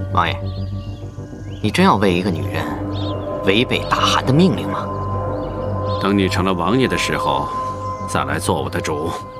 王爷，你真要为一个女人违背大汗的命令吗？ 等你成了王爷的时候，再来做我的主。